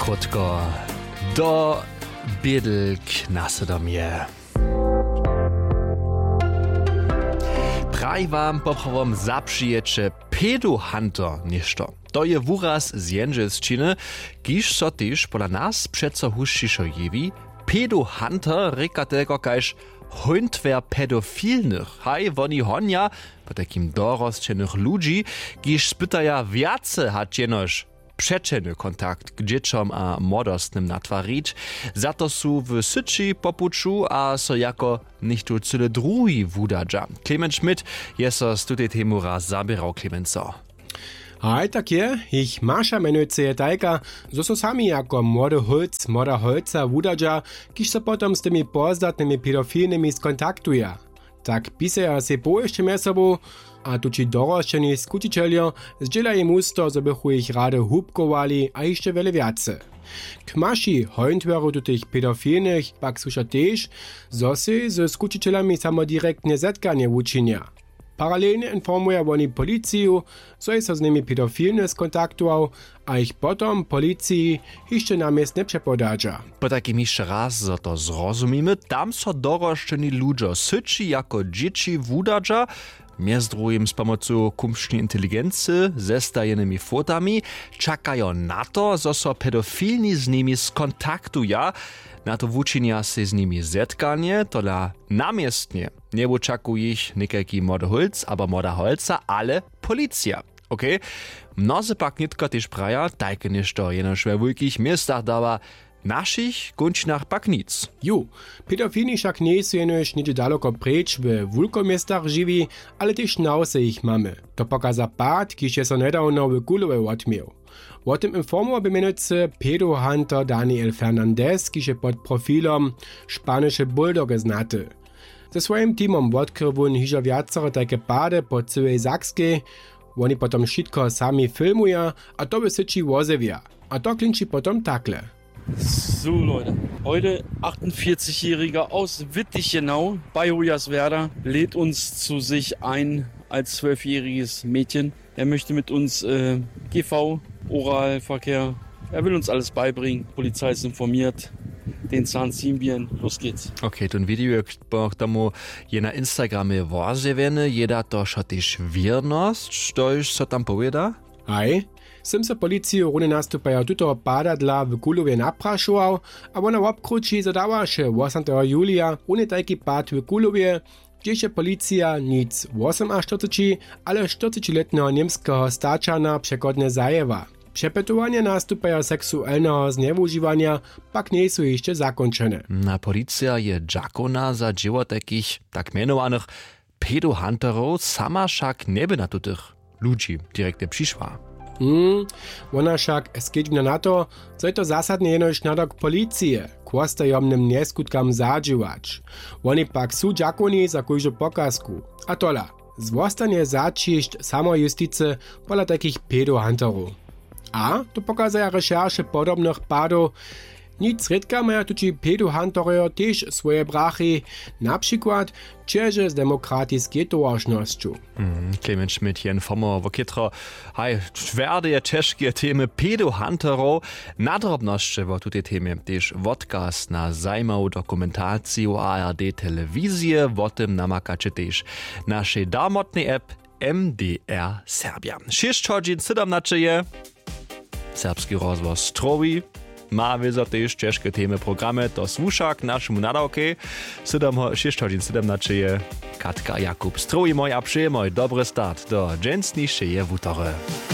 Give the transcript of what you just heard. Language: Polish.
krótko do Bědelknase do mnie. Praj wam poprawom zaprzyjecze pedohunter ništo. To je wuraz z jędrzeszczyny, kiż so też pola nas przeco huščišo jewi. Pedohunter reka tego kaž Hundwer pedofilnych. Haj, woni honja, po takim dorosćenych ludzi, kiż spytaja wiace hat jenož przeczeny kontakt k dzieciom a młodostnym natwarić. Za to su w syci popuczu, a so jako nichtu cyle drugi wudadża. Clement Schmidt je so z tutej temu raz zabierał, Clement, co? Hej, tak je. Ich Masza menujce je tajka, zo so sami jako młoda holca wudadża, kiż so potom z tymi pozdatnymi pedofilnymi skontaktuje. Tak pisaja se poješte mje sobą, a tuči dorošćeni skutiteljo zdjelají musto, zo bychu ich rade hubkovali a ještě vele viace. K maši hojntweru tutych pedofilnych pak suša tež, zo se ze skutitelami samo direktne zetkanie učinia. Paralelnie informuje oni policiju, zo je so z nimi pedofilne skontaktował, a ich potom policiji jeszcze namiestne przepodadża. Po takim jeszcze raz, zo to zrozumimy, tam so dorošćeni ludzie syci jako dzieci wudadża, między drugim z pomocą kumsznej inteligencji, ze stajanymi fotami, czekają na to, zo so pedofilni z nimi skontaktuja, na to wučinia se z nimi zetkanie, tola namiestnie nie oczekuje ich niekajki młody holc, aber młoda holca, ale policja. Okay? Mnozy pak nitko też praja, tajke ništo jenož we wulkich miestach dawa, našich kunčinach pak nic. Pedofilni však nie sú jenož niedzie daleko preč w wulkomiestach živí, ale też nause ich mamy. To pokaza pád, kiž je so nedawno w Kulove odmiel. O tym informował mianowicie pedohunter Daniel Fernandez, kiž je pod profilom Španische Bulldog znaty. Ze swoim teamom odkrył won hižo viacere takie pády po całej Sakskiej. Oni potom všetko sami filmuja, a to by syči wozewia. A to klinči potom takle. So Leute, heute 48-Jähriger aus Wittichenau bei Hoyerswerda lädt uns zu sich ein als 12-jähriges Mädchen. Er möchte mit uns GV, Oralverkehr, er will uns alles beibringen. Polizei ist informiert, den Zahn ziehen wir, los geht's. Okay, to video k tomu je na Instagramie wozewene, jeda to šotiš wierność, štož so tam powieda? Hej, sem se policiju rune nastupaja tuto padadla w Kulowie napraszował, a ona obkruči zadawaše 8. julija rune tajki pad w Kulowie, gdzie policja nic 48, ale 40-letnego niemskiego staczana przekodne zajewa. Przepytowania nastupaja seksualnego zneużywania pak nie są jeszcze zakończone. Na policja je dżakona za dzieło takich tak mianowanych pedohunterów sama však nie by na tutych ludzi direktnie przyszła. Ona však skedźbna na to, co je to zasadnie jenož nadok policije, kłostajomnym nieskutkam zadžiwać. Oni pak sú džakoni za kojžu pokazku. A tola, zwostanie začišť samojustice pola takich pedohunterów. A to pokazaja recherche podobnych padów. Nic redka maja tuči pedohuntery też swoje brachy, na przykład Čeže z demokratiskiej towarznością. Clement Schmidt je informował o kitro, twerde czeskie temy pedohunterów. Na drobności o tej temie też podcast na zajmową dokumentację o ARD telewizję, o tym namakacie też naszej darmotnej app MDR Serbia. 6 godzin 17 je. Serbski rozvoz strowi. Mamy za też ciężkie temy programy, to słuszak naszemu nadawke. 6 godzin 17 je. Katka Jakub strowi moj a przyjemoj dobry start do dżęsniejszej wutory.